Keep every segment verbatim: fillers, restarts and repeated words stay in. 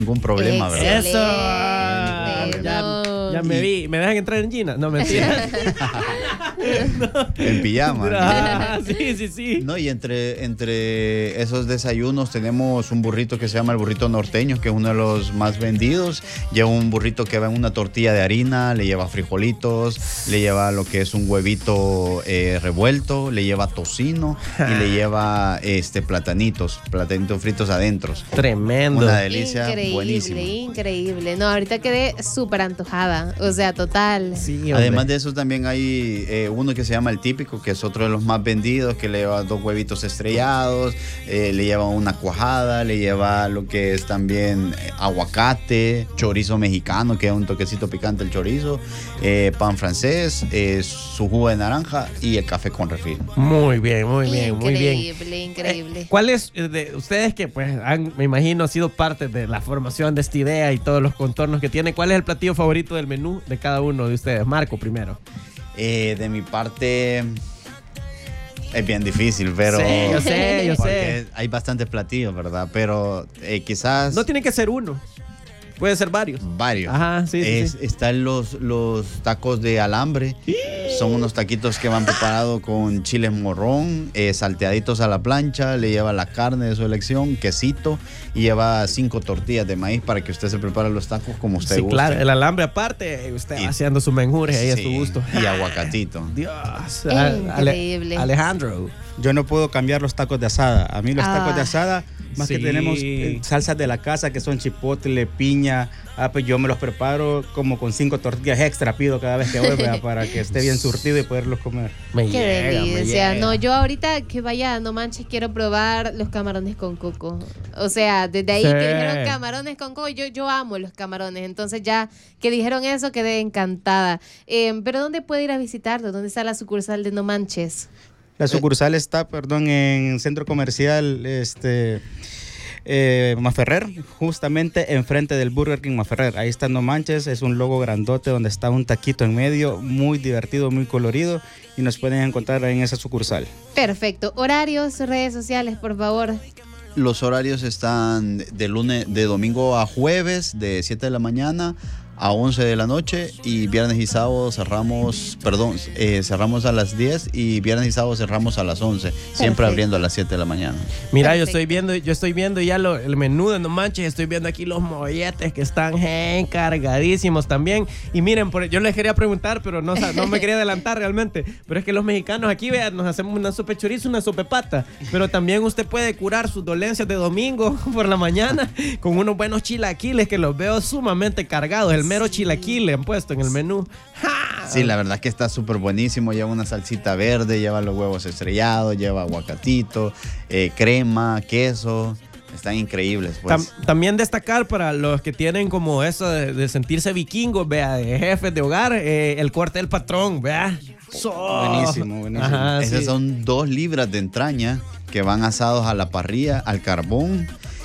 ningún problema, ¿verdad? Eso. Ya, ya me vi. ¿Me dejan entrar en Gina? No, mentira. No. En pijama. Ah, sí, sí, sí. No, y entre, entre esos desayunos tenemos un burrito que se llama el burrito norteño, que es uno de los más vendidos. Lleva un burrito que va en una tortilla de harina, le lleva frijolitos, le lleva lo que es un huevito eh, revuelto, le lleva tocino y le lleva este platanitos, platanitos fritos adentro. Tremendo. Una delicia, increíble, buenísima. Increíble. No, ahorita quedé súper antojada. O sea, total. Sí, además de eso también hay eh, uno que se llama el típico, que es otro de los más vendidos, que le lleva dos huevitos estrellados, eh, le lleva una cuajada, le lleva lo que es también eh, aguacate, chorizo mexicano, que es un toquecito picante el chorizo, eh, pan francés, eh, su jugo de naranja y el café con refil. Muy bien, muy bien, muy bien. Increíble, increíble. Eh, ¿Cuál es, eh, de ustedes que pues han, me imagino, sido parte de la formación de esta idea y todos los contornos que tiene, cuál es el platillo favorito del menú de cada uno de ustedes? Marco, primero. Eh, de mi parte es bien difícil, pero sí, yo sé, yo sé. Hay bastantes platillos, ¿verdad? Pero eh, quizás no tiene que ser uno, puede ser varios. Varios. Ajá, sí, es, sí, sí. Están los, los tacos de alambre. ¿Sí? Son unos taquitos que van preparados con chiles morrón, eh, salteaditos a la plancha, le lleva la carne de su elección, quesito y lleva cinco tortillas de maíz para que usted se prepare los tacos como usted sí, guste. Claro, el alambre aparte, usted y, haciendo su menjure ahí sí, a su gusto. Y aguacatito. Dios. Increíble. Ale, Alejandro. Yo no puedo cambiar los tacos de asada. A mí los ah, tacos de asada, más sí. que tenemos eh, salsas de la casa que son chipotle, piña. Ah, pues yo me los preparo como con cinco tortillas extra, pido cada vez que voy para que esté bien surtido y poderlos comer. Me Qué llega, delicia. No, yo ahorita que vaya, no manches, quiero probar los camarones con coco. O sea, desde ahí sí. que dijeron camarones con coco, yo, yo amo los camarones. Entonces ya que dijeron eso, quedé encantada. Eh, pero ¿dónde puedo ir a visitarlo? ¿Dónde está la sucursal de No Manches? La sucursal está, perdón, en Centro Comercial este, eh, Maferrer, justamente enfrente del Burger King Maferrer. Ahí está No Manches, es un logo grandote donde está un taquito en medio, muy divertido, muy colorido, y nos pueden encontrar en esa sucursal. Perfecto. Horarios, redes sociales, por favor. Los horarios están de lunes, de domingo a jueves, de siete de la mañana a once de la noche, y viernes y sábado cerramos, perdón, eh, cerramos a las diez y viernes y sábado cerramos a las once, siempre Perfecto. Abriendo a las siete de la mañana. Mira, Perfecto. yo estoy viendo, yo estoy viendo ya lo, el menú de No Manches, estoy viendo aquí los molletes que están encargadísimos también. Y miren, por, yo les quería preguntar, pero no, no me quería adelantar realmente, pero es que los mexicanos aquí, vean, nos hacemos una sopa de chorizo, una sopa de pata, pero también usted puede curar sus dolencias de domingo por la mañana con unos buenos chilaquiles que los veo sumamente cargados. El mero chilaquil le han puesto en el menú. ¡Ja! Sí, la verdad que está súper buenísimo. Lleva una salsita verde, lleva los huevos estrellados, lleva aguacatito, eh, crema, queso. Están increíbles, pues. Tam, también destacar para los que tienen como eso de, de sentirse vikingos, vea, de jefes de hogar, eh, el corte del patrón, vea. So. Buenísimo, buenísimo. Ajá, Esas sí. son dos libras de entraña que van asados a la parrilla, al carbón.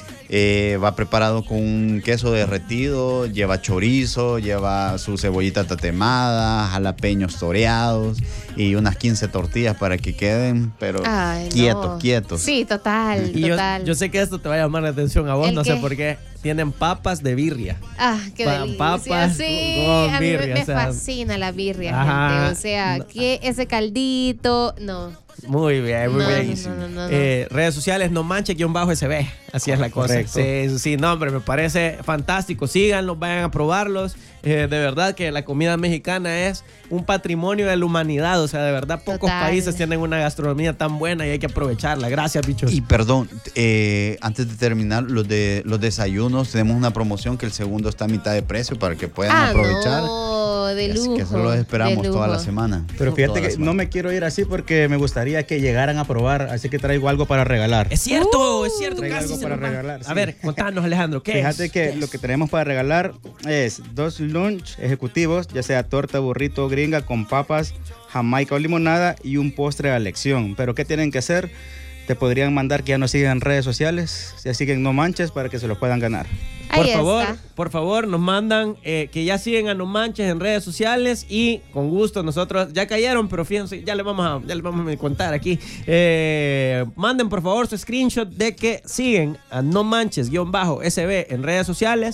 Eh, va preparado con un queso derretido, lleva chorizo, lleva su cebollita tatemada, jalapeños toreados y unas quince tortillas para que queden, pero Ay, quietos, no. quietos. Sí, total, y total. Yo, yo sé que esto te va a llamar la atención a vos, no qué? sé por qué. Tienen papas de birria. Ah, qué pa delicia. Papas sí, con a mí birria, me, me o sea, fascina la birria, ajá, gente. O sea, no. que ese caldito, no. Muy bien, muy no, bien. No, no, no, no. Eh, redes sociales, no manche guión bajo S B. Así es la cosa. Correcto. Sí, sí, no, hombre, me parece fantástico. Síganlos, vayan a probarlos. Eh, de verdad que la comida mexicana es un patrimonio de la humanidad. O sea, de verdad, pocos Total. países tienen una gastronomía tan buena y hay que aprovecharla. Gracias, bichos. Y perdón, eh, antes de terminar, los de los desayunos, tenemos una promoción que el segundo está a mitad de precio para que puedan ah, aprovechar. No, de lujo. Es que eso lo esperamos toda la semana. Pero fíjate que no me quiero ir así porque me gustaría que llegaran a probar, así que traigo algo para regalar. Es cierto, uh, es cierto. Traigo Casi algo para regalar. A sí. ver, contanos, Alejandro, ¿qué Fíjate es? que ¿Qué lo es? que tenemos para regalar es dos lunch ejecutivos, ya sea torta, burrito, gringa con papas, jamaica o limonada y un postre a elección. Pero ¿qué tienen que hacer? Te podrían mandar que ya nos sigan en redes sociales, ya siguen No Manches para que se los puedan ganar. Por Ahí favor, está. por favor, nos mandan eh, que ya siguen a No Manches en redes sociales y con gusto nosotros ya cayeron, pero fíjense, ya les vamos a, ya les vamos a contar aquí. Eh, manden por favor su screenshot de que siguen a No Manches-S B en redes sociales